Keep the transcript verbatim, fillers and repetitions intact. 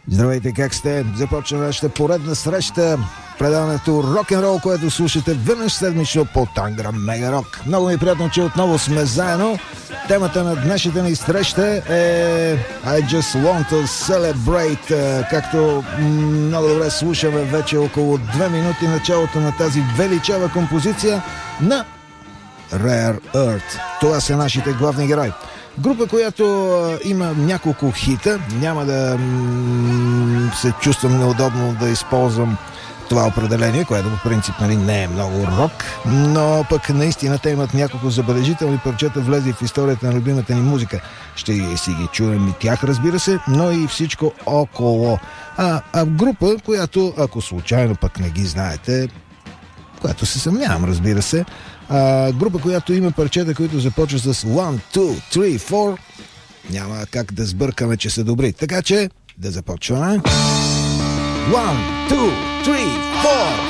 Здравейте, как сте? Започва нашата поредна среща. Предаването рок-н-рол, което слушате веднъж седмично по Тангра Мега Рок. Много ми е приятно, че отново сме заедно. Темата на днешната ни среща е I Just Want to Celebrate. Както много добре слушаме вече около две минути началото на тази величава композиция на Rare Earth. Това са нашите главни герои. Група, която има няколко хита. Няма да м- се чувствам неудобно да използвам това определение, което по принцип нали, не е много рок, но пък наистина те имат няколко забележителни парчета, влезли в историята на любимата ни музика. Ще си ги чуем и тях, разбира се, но и всичко около. А, а група, която, ако случайно пък не ги знаете, която се съмнявам, разбира се, а, група, която има парчета, които започват с one, two, three, four, няма как да сбъркаме, че са добри. Така че, да започваме. one, two, three, four